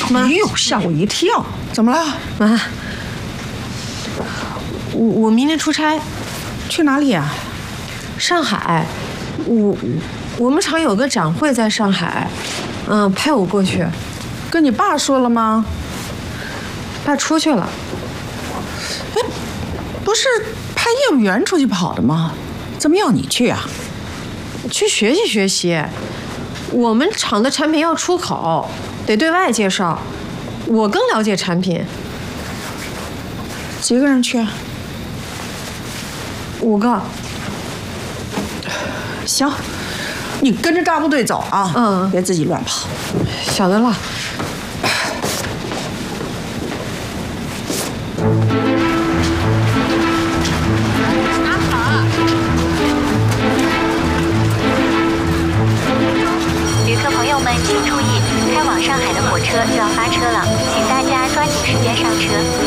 妈， 哎呦，吓我一跳！怎么了？ 妈，我明天出差， 去哪里呀？ 上海。我们厂有个展会在上海，派我过去。 跟你爸说了吗？ 爸出去了。 哎，不是派业务员出去跑的吗？怎么要你去啊？ 去学习学习。我们厂的产品要出口，得对外介绍，我更了解产品。 几个人去啊 ？5个。 行，你跟着大部队走啊，别自己乱跑。 晓得了。 旅客朋友们请注意，开往上海的火车就要发车了，请大家抓紧时间上车。